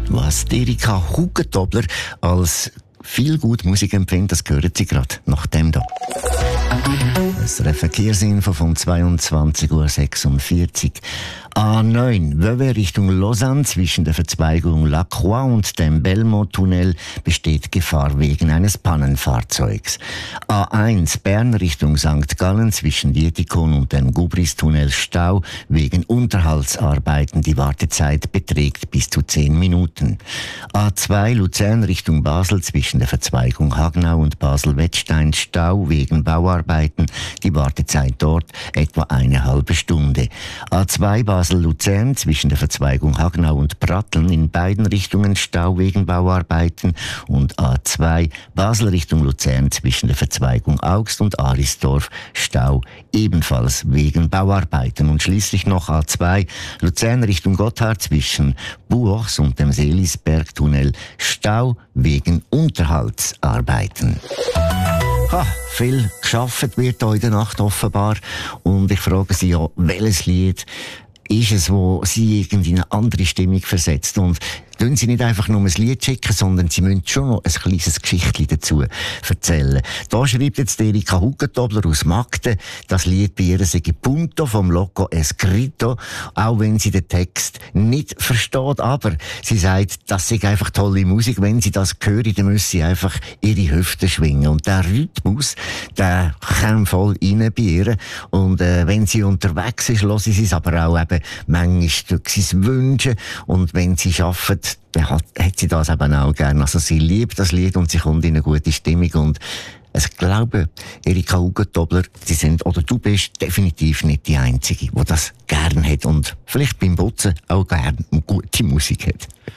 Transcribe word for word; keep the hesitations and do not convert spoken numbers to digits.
Was Erika Hugentobler als viel gut Musik empfindet, das hören Sie gerade nach dem da. Das ist eine Verkehrsinfo von zweiundzwanzig Uhr sechsundvierzig. A neun, Vevey Richtung Lausanne zwischen der Verzweigung La Croix und dem Belmont-Tunnel besteht Gefahr wegen eines Pannenfahrzeugs. A eins, Bern Richtung Sankt Gallen zwischen Dietikon und dem Gubris-Tunnel Stau wegen Unterhaltsarbeiten. Die Wartezeit beträgt bis zu zehn Minuten. A zwei, Luzern Richtung Basel zwischen der Verzweigung Hagnau und Basel-Wettstein Stau wegen Bauarbeiten. Die Wartezeit dort etwa eine halbe Stunde. A zwei, Basel-Luzern zwischen der Verzweigung Hagnau und Pratteln in beiden Richtungen Stau wegen Bauarbeiten und A zwei Basel Richtung Luzern zwischen der Verzweigung Augst und Arisdorf Stau ebenfalls wegen Bauarbeiten und schließlich noch A zwei Luzern Richtung Gotthard zwischen Buochs und dem Seelisbergtunnel Stau wegen Unterhaltsarbeiten. Ha, viel geschafft wird hier in der Nacht offenbar und ich frage Sie ja, welches Lied ist es, wo Sie irgendwie in eine andere Stimmung versetzt? Und tun Sie nicht einfach nur ein Lied schicken, sondern Sie müssen schon noch ein kleines Geschichtchen dazu erzählen. Da schreibt jetzt Erika Hugentobler aus Magden, das Lied bei ihr sei Punto vom Loco Escrito, auch wenn sie den Text nicht versteht. Aber sie sagt, das sei einfach tolle Musik. Wenn sie das hören, dann müssen sie einfach ihre Hüfte schwingen. Und der Rhythmus, der kommt voll rein bei ihr. Und äh, wenn sie unterwegs ist, hören sie es aber auch eben manchmal durch sein Wünschen. Und wenn sie arbeitet, dann hat, hat sie das eben auch gerne. Also sie liebt das Lied und sie kommt in eine gute Stimmung. Und ich glaube, Erika Hugentobler, sie sind, oder du bist definitiv nicht die Einzige, die das gerne hat und vielleicht beim Putzen auch gerne gute Musik hat.